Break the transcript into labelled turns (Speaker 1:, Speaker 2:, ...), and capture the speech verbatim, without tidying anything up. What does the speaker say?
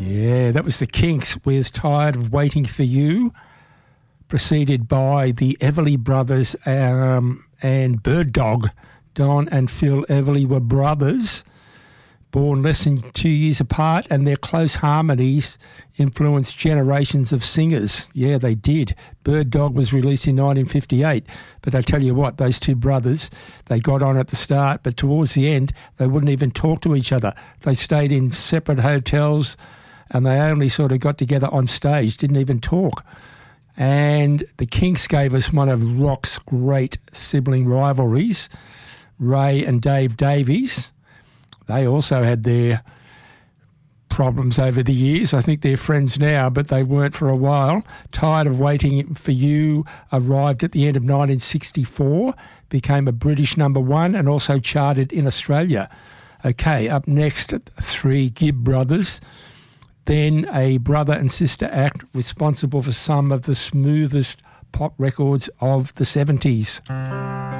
Speaker 1: Yeah, that was the Kinks with Tired of Waiting for You, preceded by the Everly Brothers um, and Bird Dog. Don and Phil Everly were brothers, born less than two years apart, and their close harmonies influenced generations of singers. Yeah, they did. Bird Dog was released in nineteen fifty-eight, but I tell you what, those two brothers, they got on at the start, but towards the end, they wouldn't even talk to each other. They stayed in separate hotels, and they only sort of got together on stage, didn't even talk. And the Kinks gave us one of rock's great sibling rivalries, Ray and Dave Davies. They also had their problems over the years. I think they're friends now, but they weren't for a while. Tired of Waiting for You arrived at the end of nineteen sixty-four, became a British number one, and also charted in Australia. Okay, up next, three Gibb brothers. Then a brother and sister act responsible for some of the smoothest pop records of the seventies.